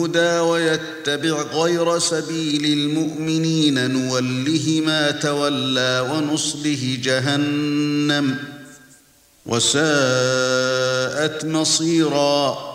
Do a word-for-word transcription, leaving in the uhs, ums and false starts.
هدى ويتبع غير سبيل المؤمنين نوله ما تولى ونصله جهنم وساءت مصيرا